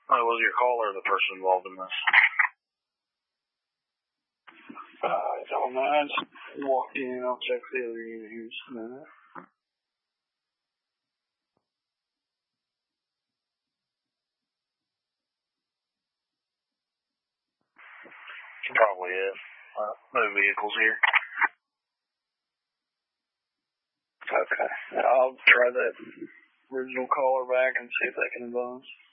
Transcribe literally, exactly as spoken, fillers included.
Uh, was your caller the person involved in this? Uh, I don't know. I just walked in. I'll check the other unit here just a minute. Probably it. Uh, no vehicles here. Okay. I'll try that original caller back and see if they can advance.